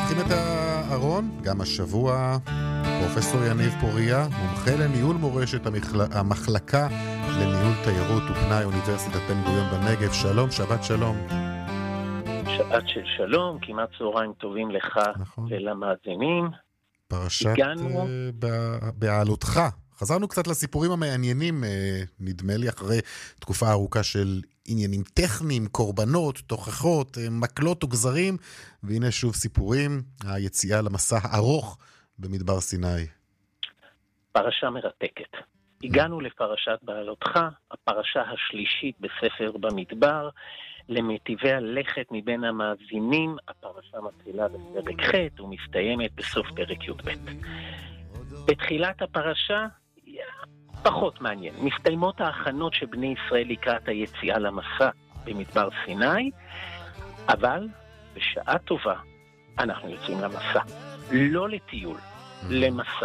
פותחים את הארון, גם השבוע פרופסור יניב פוריה, מומחה לניהול מורשת המחלקה לניהול תיירות ופנאי אוניברסיטת בן גוריון בנגב. שלום, שבת שלום. שבת של שלום, כמעט צהריים טובים לך ולמאזינים. פרשת בעלותך. חזרנו קצת לסיפורים המעניינים, נדמה לי, אחרי תקופה ארוכה של עניינים טכניים, קורבנות, תוכחות, מקלות וגזרים, והנה שוב סיפורים, היציאה למסע הארוך במדבר סיני. פרשה מרתקת. הגענו לפרשת בעלותך, הפרשה השלישית בספר במדבר, למטיבי הלכת מבין המאזינים. הפרשה מתחילה בפרק ח' ומסתיימת בסוף פרק י"ב. בתחילת הפרשה פחות מעניין. מסתיימות ההכנות של בני ישראל לקראת היציאה למסע במדבר סיני, אבל בשעה טובה אנחנו יוצאים למסע. לא לטיול, למסע.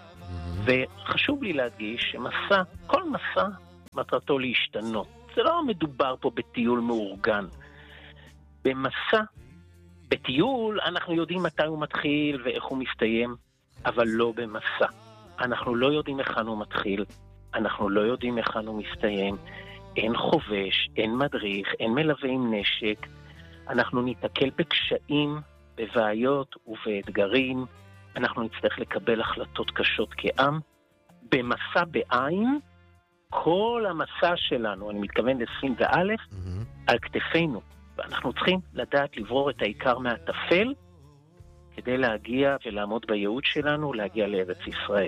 וחשוב לי להדגיש שמסע, כל מסע מטרתו להשתנות. זה לא מדובר פה בטיול מאורגן. במסע, בטיול אנחנו יודעים מתי הוא מתחיל ואיך הוא מסתיים, אבל לא במסע. אנחנו לא יודעים איך הוא מתחיל, אנחנו לא יודעים איך הוא מסתיים, אין חובש, אין מדריך, אין מלווה עם נשק, אנחנו ניתקל בקשיים, בבעיות ובאתגרים, אנחנו נצטרך לקבל החלטות קשות כעם. במסע בעין, כל המסע שלנו, אני מתכוון לסין ואלף, על כתפינו, ואנחנו צריכים לדעת לברור את העיקר מהטפל, כדי להגיע ולעמוד בייעוד שלנו, להגיע לארץ ישראל.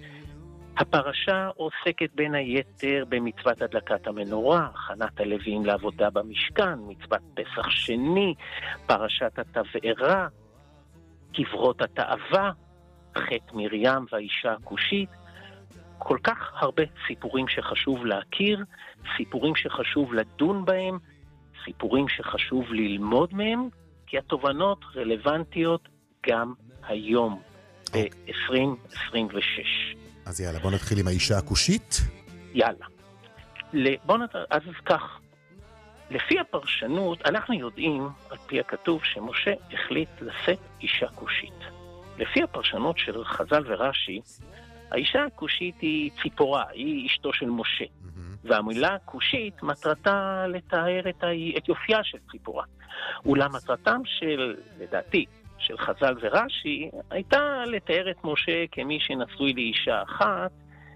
הפרשה עוסקת בין היתר במצוות הדלקת המנורה, הכנת הלוויים לעבודה במשכן, מצוות פסח שני, פרשת התבערה, קברות התאווה, חטא מרים והאישה הכושית. כל כך הרבה סיפורים שחשוב להכיר, סיפורים שחשוב לדון בהם, סיפורים שחשוב ללמוד מהם, כי התובנות רלוונטיות גם היום, ב-2026. אז יאללה, בוא נתחיל עם האישה הכושית. יאללה. אז כך, לפי הפרשנות, אנחנו יודעים, על פי הכתוב, שמשה החליט לשאת אישה כושית. לפי הפרשנות של חז"ל ורש"י, האישה הכושית היא ציפורה, היא אשתו של משה. והמילה כושית מטרתה לתאר את יופייה של ציפורה. אולם מטרתם של, לדעתי, של חז"ל ורש"י, הייתה לתאר את משה כמי שנשוי לאישה אחת.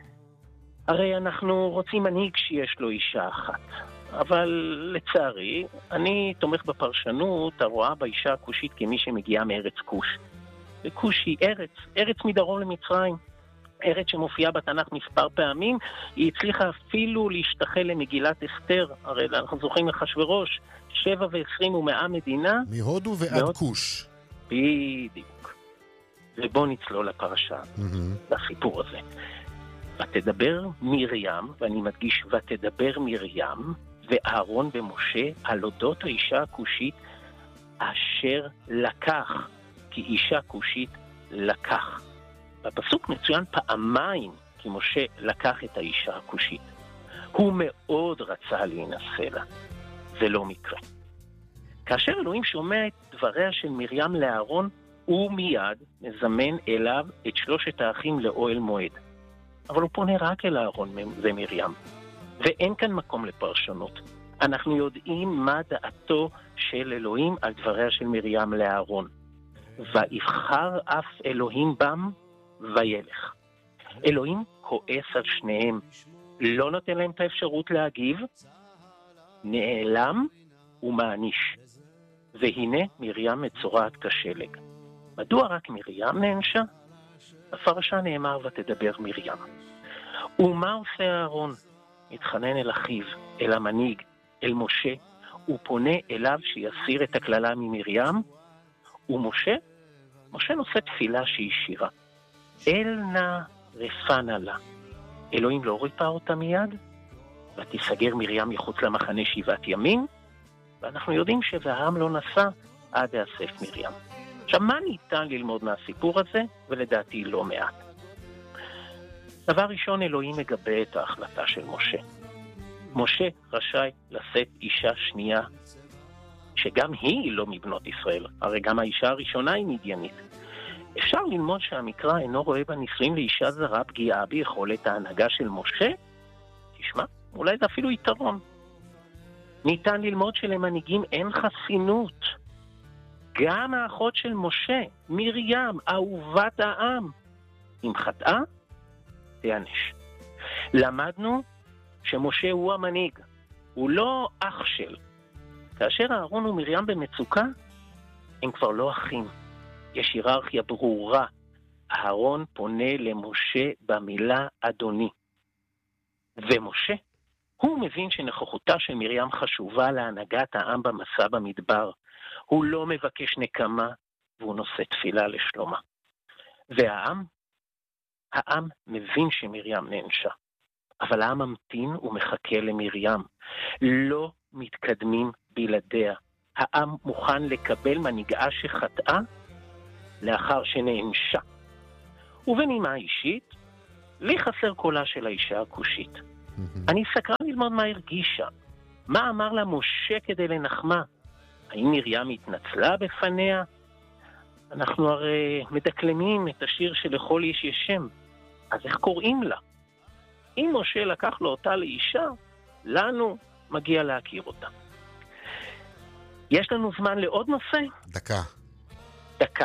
הרי אנחנו רוצים מנהיג שיש לו אישה אחת. אבל לצערי, אני תומך בפרשנות הרואה באישה הכושית כמי שמגיעה מארץ כוש. וכוש היא ארץ מדרום למצרים. ארץ שמופיעה בתנ"ך מספר פעמים, היא הצליחה אפילו להשתחל למגילת אסתר. הרי אנחנו זוכרים אחשוורוש, 7 ו-20 מדינה. מהודו ועד כוש. בדיוק. ובוא נצלול לפרשה, לסיפור הזה. ותדבר מרים, ואני מדגיש ותדבר מרים, ואהרון ומשה על אודות האישה הכושית, אשר לקח, כי אישה כושית לקח. בפסוק מצוין פעמיים, כי משה לקח את האישה הכושית. הוא מאוד רצה להינשא לה. זה לא מקרה. כאשר אלוהים שומע את דבריה של מרים לאהרון, הוא מיד מזמן אליו את 3 האחים לאוהל מועד. אבל הוא פונה רק אל אהרון ומרים. ואין כאן מקום לפרשנות. אנחנו יודעים מה דעתו של אלוהים על דבריה של מרים לאהרון. ויבחר אף אלוהים בם וילך. אלוהים כועס על שניהם. לא נותן להם את האפשרות להגיב. נעלם ומעניש. והנה מרים מצורעת כשלג. מדוע רק מרים נענשה? בפרשה נאמר ותדבר מרים. ומה עושה אהרון? מתחנן אל אחיו, אל המנהיג, אל משה, הוא פונה אליו שיסיר את הכללה ממרים, ומשה נושא תפילה שהיא שירה. אל נא רפנה לה. אלוהים לא ריפא אותה מיד, ותסגר מרים מחוץ למחנה 7 ימים, ואנחנו יודעים שהעם לא נסע עד האסף מרים. עכשיו, מה ניתן ללמוד מהסיפור הזה? ולדעתי לא מעט. דבר ראשון, אלוהים מגבה את ההחלטה של משה. משה רשאי לשאת אישה שנייה שגם היא לא מבנות ישראל, הרי גם האישה הראשונה היא מדיינית. אפשר ללמוד שהמקרא אינו רואה בנישואים לאישה זרה פגיעה ביכולת ההנהגה של משה? תשמע, אולי זה אפילו יתרון. ניתן ללמוד שלמנהיגים אין חסינות. גם האחות של משה, מרים, אהובת העם, אם חטאה, תיענש. למדנו שמשה הוא המנהיג, הוא לא אח של. כאשר אהרון ומרים במצוקה, הם כבר לא אחים. יש היררכיה ברורה. אהרון פונה למשה במילה אדוני. ומשה, הוא מבין שנוכחותה של מרים חשובה להנהגת העם במסע במדבר. הוא לא מבקש נקמה, והוא נושא תפילה לשלומה. והעם? העם מבין שמרים נענשה. אבל העם ממתין ומחכה למרים. לא מתקדמים בלעדיה. העם מוכן לקבל מנהיגה שחטאה לאחר שנענשה. ובנימה אישית, לי חסר קולה של האישה הכושית. אני סקרן ללמוד מה הרגישה. מה אמר לה משה כדי לנחמה? האם מרים התנצלה בפניה? אנחנו הרי מדקלמים את השיר שלכל איש יש שם. אז איך קוראים לה? אם משה לקח לו אותה לאישה, לנו מגיע להכיר אותה. יש לנו זמן לעוד נושא? דקה.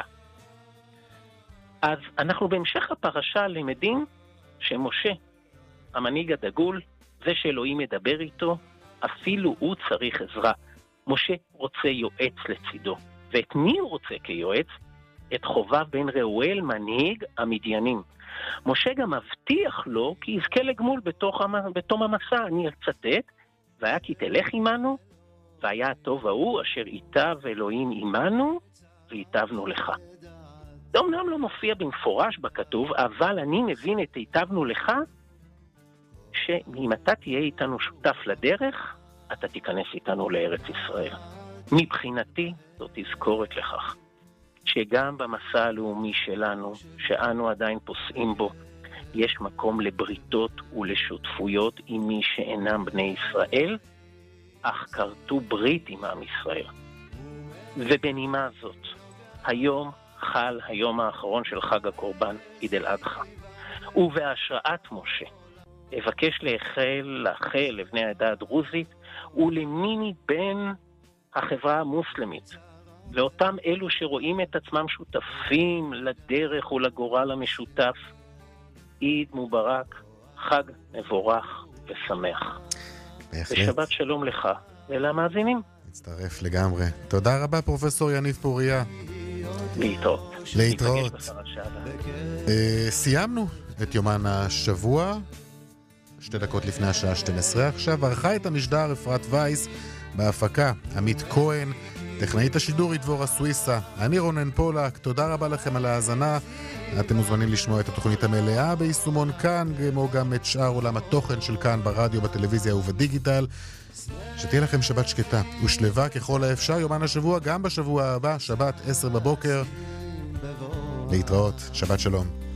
אז אנחנו בהמשך הפרשה למדים שמשה, המנהיג הדגול, זה שאלוהים מדבר איתו, אפילו הוא צריך עזרה. משה רוצה יועץ לצידו. ואת מי הוא רוצה כיועץ? את חובב בן ראואל, מנהיג המדיינים. משה גם מבטיח לו כי יזכה לגמול בתום המסע. אני אצטט, והיה כי תלך עמנו, והיה הטוב ההוא אשר ייטב אלוהים עמנו, וייטבנו לך. זה אומנם לא מופיע במפורש בכתוב, אבל אני מבין את ייטבנו לך, שאם אתה תהיה איתנו שותף לדרך, אתה תיכנס איתנו לארץ ישראל. מבחינתי, זו תזכורת לכך, שגם במסע הלאומי שלנו, שאנו עדיין פוסעים בו, יש מקום לבריתות ולשותפויות עם מי שאינם בני ישראל, אך כרתו ברית עם עם ישראל. ובנימה זאת, היום חל היום האחרון של חג הקורבן, עיד אל אדחא. ובהשראת משה, אבקש לאחל לבני העדה הדרוזית ולמי מבין החברה המוסלמית, ואותם אלו שרואים את עצמם שותפים לדרך ולגורל המשותף, עיד מוברק, חג מבורך ושמח. ושבת שלום לך ולמאזינים. מצטרף לגמרי. תודה רבה פרופסור יניב פוריה. להתראות. סיימנו את יומן השבוע, 2 דקות לפני השעה 12 עכשיו. ערכה את המשדר אפרת וייס, בהפקה עמית כהן, טכנאית השידור דבורה סוויסה, אני רונן פולק. תודה רבה לכם על ההאזנה. אתם מוזמנים לשמוע את התוכנית המלאה ביישומון כאן, כמו גם את שאר עולם התוכן של כאן ברדיו, בטלוויזיה ובדיגיטל. שתהיה לכם שבת שקטה ושלווה ככל האפשר. יומן השבוע גם בשבוע הבא, שבת 10 בבוקר. להתראות, שבת שלום.